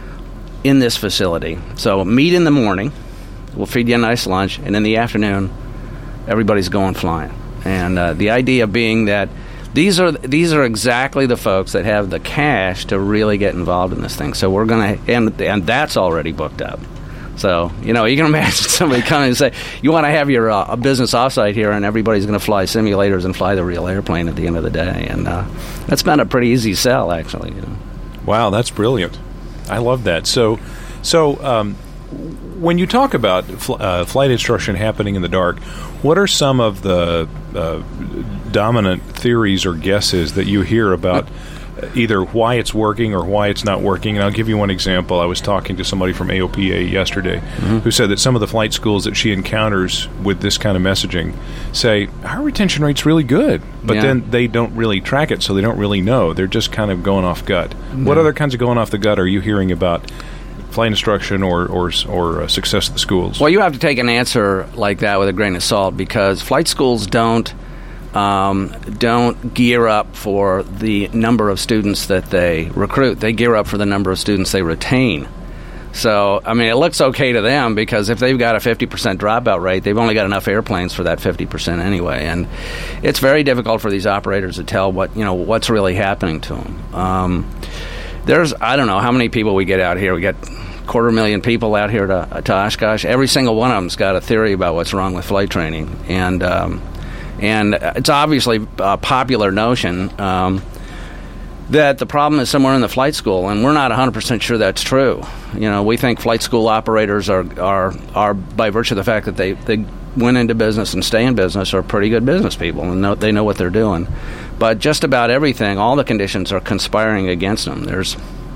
in this facility. So meet in the morning, we'll feed you a nice lunch, and in the afternoon, everybody's going flying. And uh, the idea being that These are these are exactly the folks that have the cash to really get involved in this thing. So we're going to, and and that's already booked up. So, you know, you can imagine somebody coming and say, you want to have your uh, a business offsite here, and everybody's going to fly simulators and fly the real airplane at the end of the day. And uh, that's been a pretty easy sell, actually. You know. Wow, that's brilliant. I love that. So, so um, when you talk about fl- uh, flight instruction happening in the dark, what are some of the uh, dominant theories or guesses that you hear about either why it's working or why it's not working? And I'll give you one example. I was talking to somebody from A O P A yesterday mm-hmm. who said that some of the flight schools that she encounters with this kind of messaging say, our retention rate's really good, but yeah. then they don't really track it, so they don't really know. They're just kind of going off gut. Mm-hmm. What other kinds of going off the gut are you hearing about flight instruction or or, or uh, success at the schools? Well, you have to take an answer like that with a grain of salt, because flight schools don't um, don't gear up for the number of students that they recruit. They gear up for the number of students they retain. So, I mean, it looks okay to them, because if they've got a fifty percent dropout rate, they've only got enough airplanes for that fifty percent anyway. And it's very difficult for these operators to tell what, you know, what's really happening to them. Um, there's, I don't know how many people we get out here. We get quarter million people out here to, to Oshkosh. Every single one of them's got a theory about what's wrong with flight training. And, um, and it's obviously a popular notion um, that the problem is somewhere in the flight school, and we're not one hundred percent sure that's true. You know, we think flight school operators are, are, are by virtue of the fact that they, they went into business and stay in business, are pretty good business people, and know, they know what they're doing. But just about everything, all the conditions are conspiring against them. There's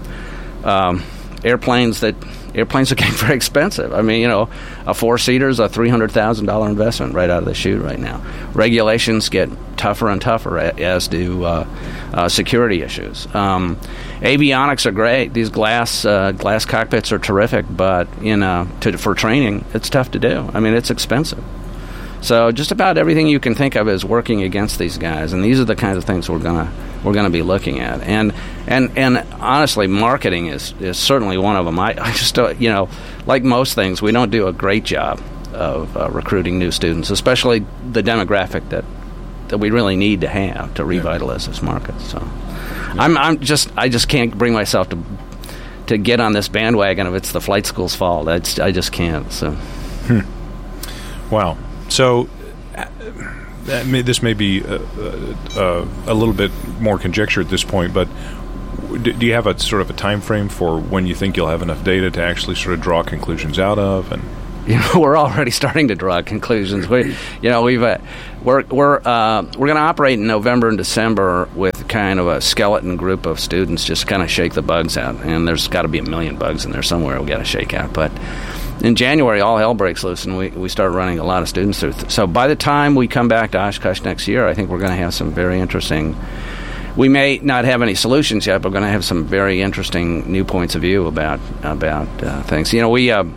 um, airplanes that airplanes are getting very expensive. I mean, you know, a four-seater is a three hundred thousand dollars investment right out of the chute right now. Regulations get tougher and tougher, as do uh, uh, security issues. Um, avionics are great. These glass uh, glass cockpits are terrific, but in uh, to, for training, it's tough to do. I mean, it's expensive. So just about everything you can think of is working against these guys, and these are the kinds of things we're gonna we're gonna be looking at. And and and honestly, marketing is, is certainly one of them. I, I just don't, you know, like most things, we don't do a great job of uh, recruiting new students, especially the demographic that that we really need to have to revitalize this market. So I'm I'm just I just can't bring myself to to get on this bandwagon if it's the flight school's fault. It's, I just can't. So. Hmm. Wow. So uh, that may, this may be uh, uh, a little bit more conjecture at this point, but do, do you have a sort of a time frame for when you think you'll have enough data to actually sort of draw conclusions out of? And you know, we're already starting to draw conclusions. We, you know, we've uh, we're we're uh, we're going to operate in November and December with kind of a skeleton group of students, just kind of shake the bugs out. And there's got to be a million bugs in there somewhere we got to shake out. But in January, all hell breaks loose, and we we start running a lot of students through. So by the time we come back to Oshkosh next year, I think we're going to have some very interesting. We may not have any solutions yet, but we're going to have some very interesting new points of view about about uh, things. You know, we. Uh,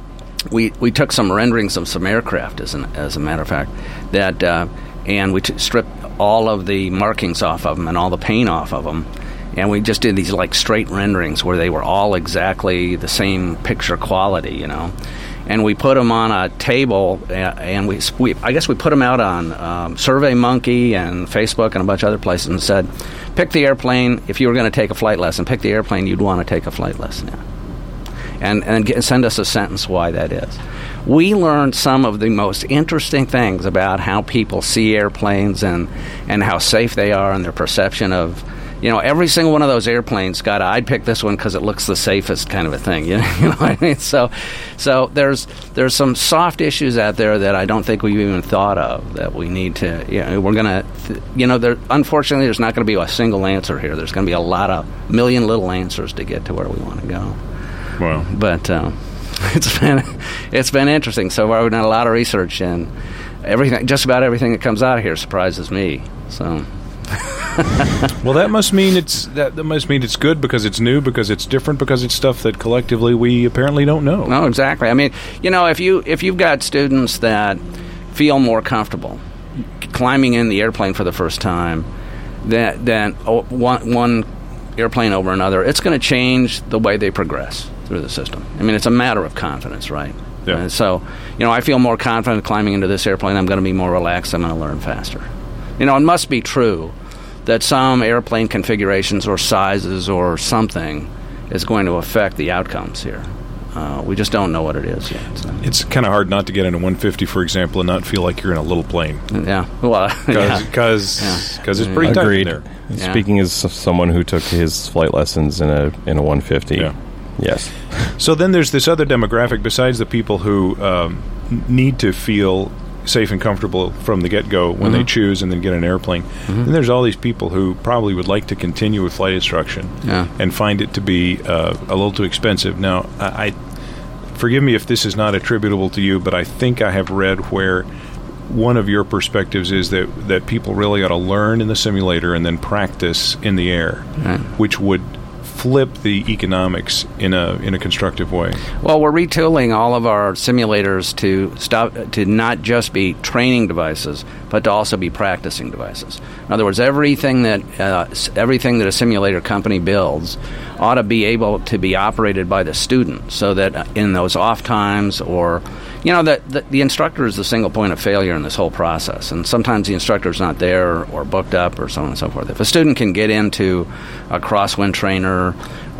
We we took some renderings of some aircraft, as an, as a matter of fact, that uh, and we t- stripped all of the markings off of them and all the paint off of them, and we just did these like straight renderings where they were all exactly the same picture quality, you know. And we put them on a table, uh, and we, we I guess we put them out on um, SurveyMonkey and Facebook and a bunch of other places, and said, pick the airplane if you were going to take a flight lesson. Pick the airplane you'd want to take a flight lesson in. And, and get, send us a sentence why that is. We learned some of the most interesting things about how people see airplanes and, and how safe they are and their perception of, you know, every single one of those airplanes got a, I'd pick this one because it looks the safest kind of a thing. You know, you know what I mean? So, so there's there's some soft issues out there that I don't think we've even thought of that we need to, you know, we're going to, you know, there, unfortunately there's not going to be a single answer here. There's going to be a lot of million little answers to get to where we want to go. Wow. But um, it's been it's been interesting. So far, we've done a lot of research, and everything, just about everything that comes out of here surprises me. So, well, that must mean it's that, that must mean it's good because it's new, because it's different, because it's stuff that collectively we apparently don't know. No, exactly. I mean, you know, if you if you've got students that feel more comfortable climbing in the airplane for the first time, that then oh, one one airplane over another, it's going to change the way they progress through the system. I mean, it's a matter of confidence, right? Yeah. And so, you know, I feel more confident climbing into this airplane. I'm going to be more relaxed. I'm going to learn faster. You know, it must be true that some airplane configurations or sizes or something is going to affect the outcomes here. Uh, we just don't know what it is yet. So. It's kind of hard not to get in a one fifty, for example, and not feel like you're in a little plane. Yeah, well, because yeah. it's pretty tight Agreed. in there. Yeah. Speaking as someone who took his flight lessons in a in a one fifty, yeah. Yes. So then there's this other demographic besides the people who um, need to feel safe and comfortable from the get-go when Mm-hmm. they choose and then get an airplane. Mm-hmm. And there's all these people who probably would like to continue with flight instruction yeah. and find it to be uh, a little too expensive. Now, I, I forgive me if this is not attributable to you, but I think I have read where one of your perspectives is that, that people really ought to learn in the simulator and then practice in the air, right. which would flip the economics in a in a constructive way. Well, we're retooling all of our simulators to stop to not just be training devices, but to also be practicing devices. In other words, everything that uh, everything that a simulator company builds ought to be able to be operated by the student, so that in those off times or you know, the, the, the instructor is the single point of failure in this whole process. And sometimes the instructor's not there or booked up or so on and so forth. If a student can get into a crosswind trainer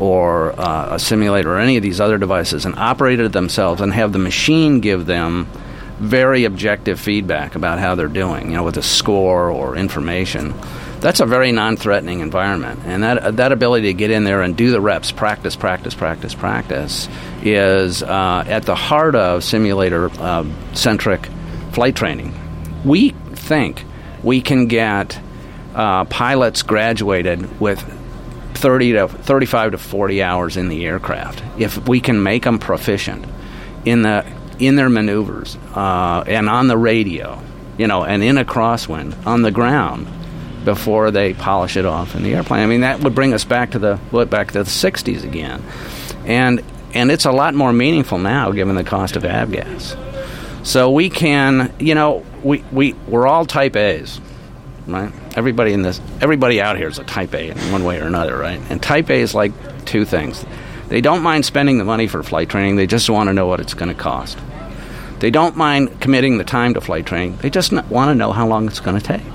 or uh, a simulator or any of these other devices and operate it themselves and have the machine give them very objective feedback about how they're doing, you know, with a score or information, that's a very non-threatening environment. And that that ability to get in there and do the reps, practice, practice, practice, practice, is uh, at the heart of simulator-centric flight training. We think we can get uh, pilots graduated with thirty to thirty-five to forty hours in the aircraft if we can make them proficient in the in their maneuvers uh, and on the radio, you know, and in a crosswind on the ground before they polish it off in the airplane. I mean, that would bring us back to the well, back to the sixties again, and and it's a lot more meaningful now given the cost of avgas. So we can, you know, we we we're all Type A's, right? Everybody in this, everybody out here is a Type A in one way or another, right? And Type A is like two things. They don't mind spending the money for flight training. They just want to know what it's going to cost. They don't mind committing the time to flight training. They just want to know how long it's going to take,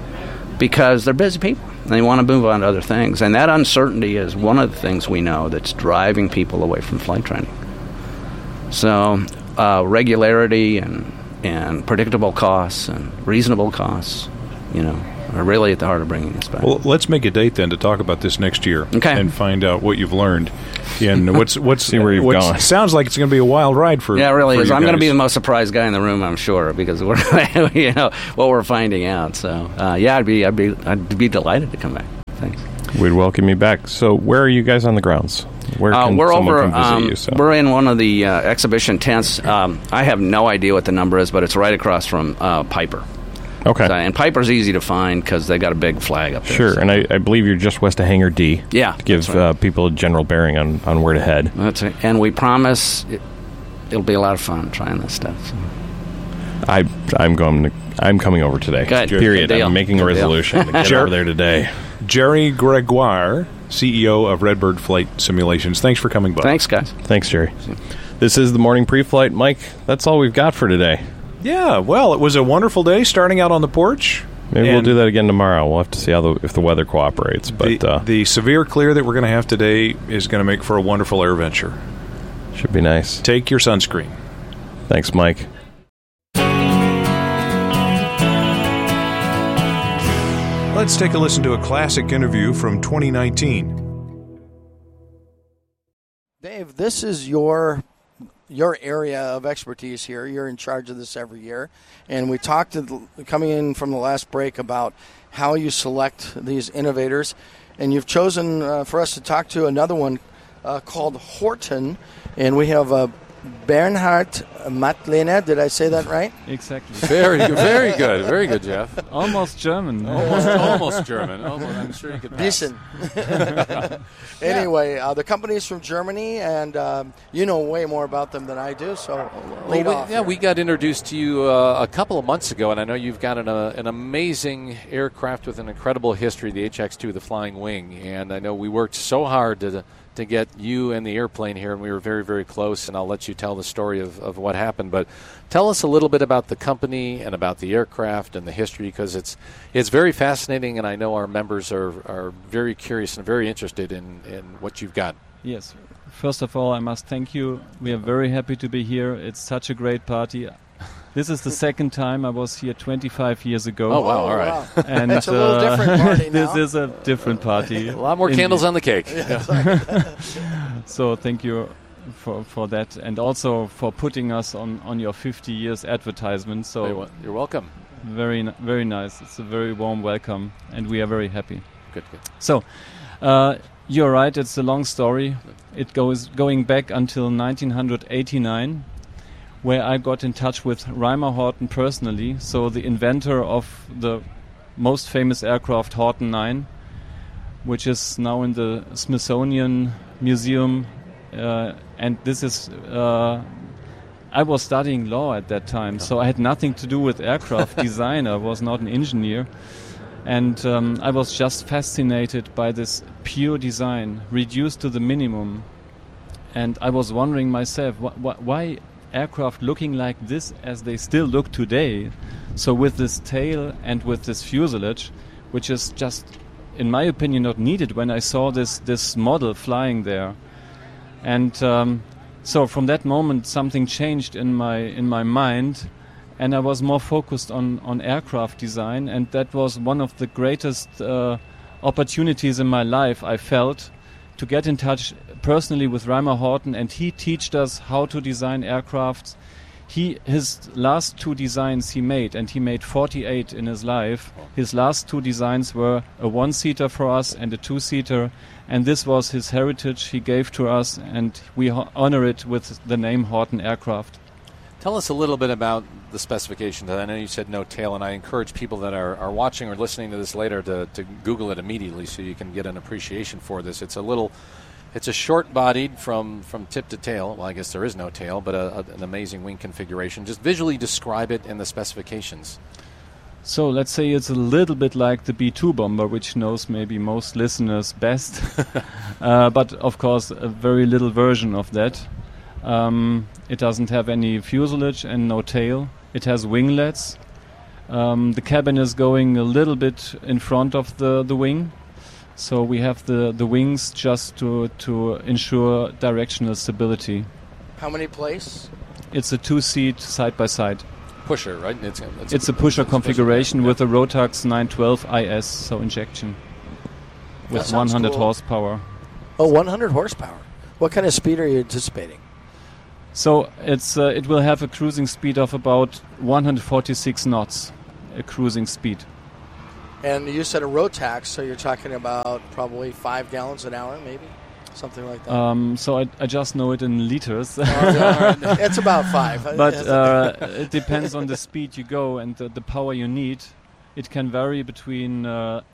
because they're busy people. And they want to move on to other things. And that uncertainty is one of the things we know that's driving people away from flight training. So uh, regularity and and predictable costs and reasonable costs, you know, are really at the heart of bringing this back. Well, let's make a date then to talk about this next year, okay, and find out what you've learned and what's what's see where you've what's, gone. Sounds like it's going to be a wild ride for yeah, it really for is. you I'm going to guys. be the most surprised guy in the room, I'm sure, because we're you know what we're finding out. So uh, yeah, I'd be I'd be I'd be delighted to come back. Thanks. We'd welcome you back. So where are you guys on the grounds? Where Uh, can we're someone over. come visit Um, you? So? We're in one of the uh, exhibition tents. Um, I have no idea what the number is, but it's right across from uh, Piper. Okay. So, and Piper's easy to find because they got a big flag up there. Sure, so. and I, I believe you're just west of Hangar D. Yeah, to give that's right. uh, people a general bearing on, on where to head. That's right. And we promise it, it'll be a lot of fun trying this stuff. So. I I'm going to I'm coming over today. Good. Period. Good deal. I'm making a Good deal. resolution to get Jer- over there today. Jerry Gregoire, C E O of Redbird Flight Simulations. Thanks for coming by. Thanks, guys. Thanks, Jerry. This is the morning pre-flight, Mike. That's all we've got for today. Yeah, well, it was a wonderful day starting out on the porch. Maybe And we'll do that again tomorrow. We'll have to see how the, if the weather cooperates. But the, uh, the severe clear that we're going to have today is going to make for a wonderful air venture. Should be nice. Take your sunscreen. Thanks, Mike. Let's take a listen to a classic interview from twenty nineteen. Dave, this is your your area of expertise here. You're in charge of this every year. And we talked to the, coming in from the last break about how you select these innovators. And you've chosen uh, for us to talk to another one uh, called Horten. And we have uh, Bernhard Matlehner. Did I say that right? Exactly. Very good, very good, very good, Jeff. Almost German. Almost, almost German. Almost, I'm sure you could pass. Decent. Anyway, uh, the company is from Germany, and um, you know way more about them than I do. So, lead Well, off we, yeah, here. we got introduced to you uh, a couple of months ago, and I know you've got an, uh, an amazing aircraft with an incredible history, the H X two, the Flying Wing. And I know we worked so hard to to get you and the airplane here, and we were very, very close, and I'll let you tell the story of, of what happened. But tell us a little bit about the company and about the aircraft and the history, because it's it's very fascinating, and I know our members are, are very curious and very interested in, in what you've got. Yes. First of all, I must thank you. We are very happy to be here. It's such a great party. This is the second time. I was here twenty-five years ago. Oh, wow, all right. Wow. And It's a little uh, different party now. This is a different party. A lot more Indeed. candles on the cake. So thank you for for that, and also for putting us on, on your fifty years advertisement. So You're wel- you're welcome. Very n- very nice. It's a very warm welcome, and we are very happy. Good, good. So, uh, you're right. It's a long story. It goes going back until nineteen eighty-nine. Where I got in touch with Reimer Horten personally, so the inventor of the most famous aircraft Horten nine, which is now in the Smithsonian Museum, uh, and this is uh, I was studying law at that time, so I had nothing to do with aircraft design. I was not an engineer, and um, I was just fascinated by this pure design, reduced to the minimum, and I was wondering myself, wh- wh- why aircraft looking like this as they still look today, so with this tail and with this fuselage, which is just, in my opinion, not needed when I saw this this model flying there. And um, so from that moment something changed in my in my mind, and I was more focused on, on aircraft design, and that was one of the greatest uh, opportunities in my life I felt, to get in touch personally with Reimer Horten, and he taught us how to design aircraft. He his last two designs he made, and he made forty-eight in his life. His last two designs were a one-seater for us and a two-seater, and this was his heritage he gave to us, and we ho- honor it with the name Horten Aircraft. Tell us a little bit about the specifications. I know you said no tail, and I encourage people that are, are watching or listening to this later to, to Google it immediately so you can get an appreciation for this. It's a little, it's a short-bodied from, from tip to tail. Well, I guess there is no tail, but a, a, an amazing wing configuration. Just visually describe it in the specifications. So let's say it's a little bit like the B two bomber, which knows maybe most listeners best, uh, but of course a very little version of that. Um, it doesn't have any fuselage and no tail. It has winglets. Um, the cabin is going a little bit in front of the, the wing. So we have the, the wings just to, to ensure directional stability. How many place? It's a two-seat side-by-side. pusher, right? It's, it's, it's a, a pusher configuration yeah. with a Rotax nine twelve I S, so injection with one hundred cool. horsepower. Oh, one hundred horsepower. What kind of speed are you anticipating? So it's uh, it will have a cruising speed of about one hundred forty-six knots, a cruising speed. And you said a Rotax, so you're talking about probably five gallons an hour, maybe? Something like that. Um, so I, I just know it in liters. Oh, yeah, right. It's about five. But uh, it depends on the speed you go and the, the power you need. It can vary between uh,